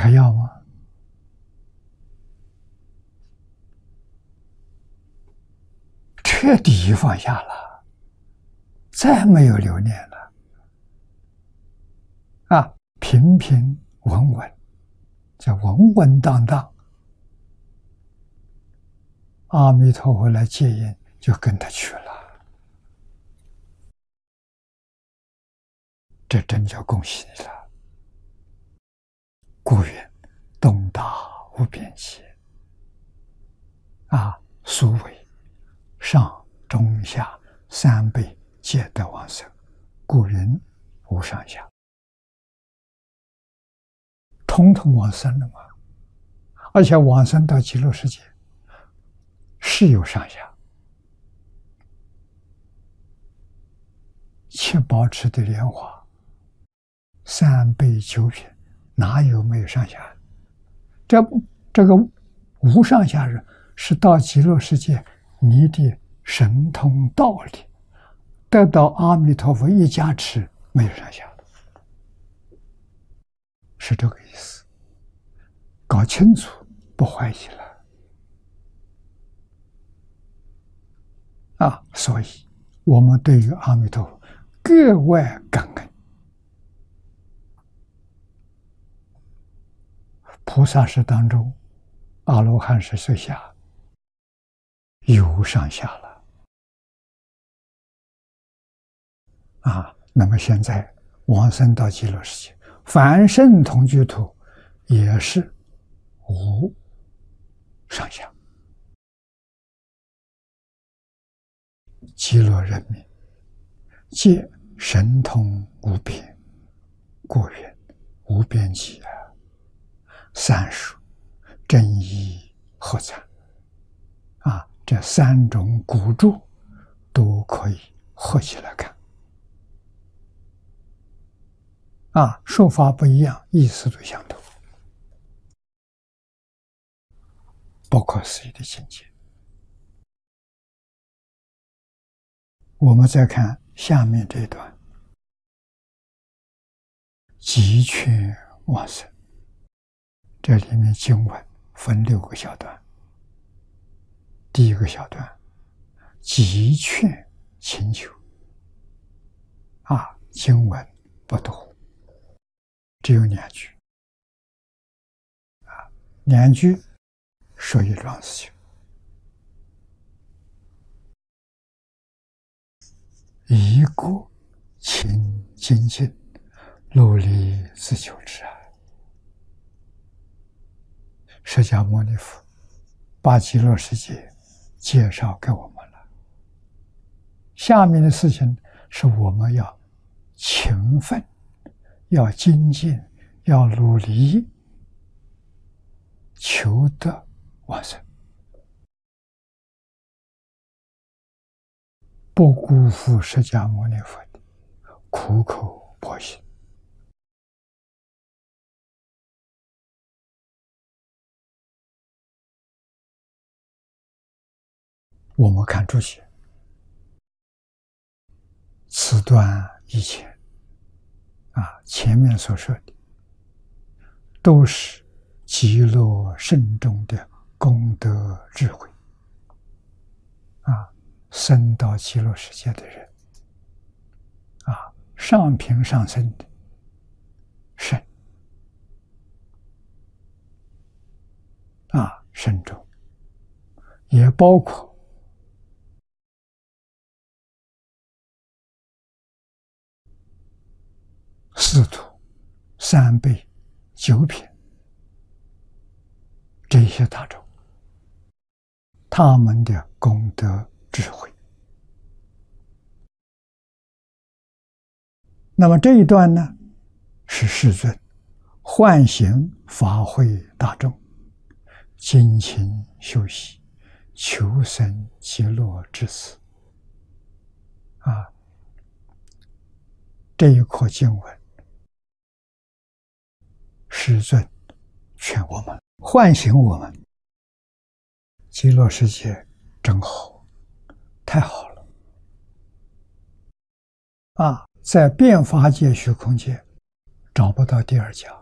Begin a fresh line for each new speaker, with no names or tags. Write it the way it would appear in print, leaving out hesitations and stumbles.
还要吗？彻底放下了，再没有留恋了。啊，平平稳稳，叫稳稳当当。阿弥陀佛来接引，就跟他去了。这真叫恭喜你了。故云：东大无边际。啊，俗为上中下三辈皆得往生，故云无上下。统统往生了嘛？而且往生到极乐世界是有上下。七宝池的莲花，三杯九品，哪有没有上下？这个无上下人是到极乐世界，你的神通道理得到阿弥陀佛一加持，没有上下，是这个意思。搞清楚，不怀疑了。啊，所以我们对于阿弥陀佛格外感恩。菩萨识当中，阿罗汉识最下，有上下了。啊，那么现在往生到极乐世界，凡圣同居土也是无上下。极乐人民皆神通无边，故云无边际啊。三术真义合参啊，这三种古著都可以合起来看啊，说法不一样，意思都相同，不可思议的境界。我们再看下面这一段，极劝往生。这里面经文分6个小段。第一个小段，极劝请求。啊，经文不多，只有2句。啊，2句说一桩事情。一过勤精进，努力自求之啊。释迦牟尼佛把极乐世界介绍给我们了。下面的事情是我们要勤奋，要精进，要努力，求得往生，不辜负释迦牟尼佛的苦口婆心。我们看注解，此段以前前面所说的都是极乐圣众的功德智慧升到极乐世界的人上品上生的圣圣众，也包括四土、三辈、九品这些大众，他们的功德智慧。那么这一段呢，是世尊唤醒法会大众，精勤修习，求生极乐之词这一课经文，世尊劝我们，唤醒我们，极乐世界真好，太好了在变法界虚空界找不到第二家。